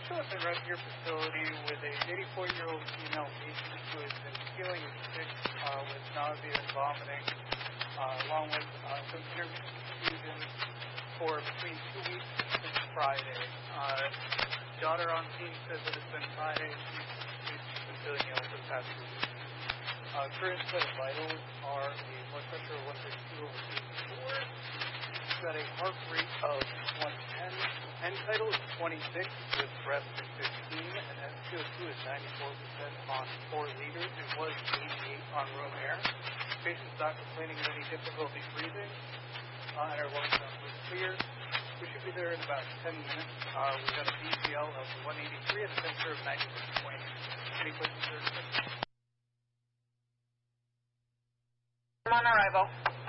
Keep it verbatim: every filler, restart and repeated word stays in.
show up and rest your facility with a eighty-four-year-old female patient who has been feeling sick uh, with nausea and vomiting, uh, along with uh, some infusions for between two weeks since Friday. Uh, daughter on scene says that it's been five days. She's been feeling ill for the past two weeks. Uh, current set of vitals are a blood pressure of one fifty-two over eighty-four. She's got a heart rate of one ten. End tidal is twenty-six with breath is fifteen, and S P O two is ninety-four percent on four liters. It was eighty-eight on room air. Patient's not complaining of any difficulty breathing, uh, and our lung sample is clear. We should be there in about ten minutes. Uh, we got a B C L of one eighty-three and a temperature of ninety-six point eight. Any questions or? On arrival.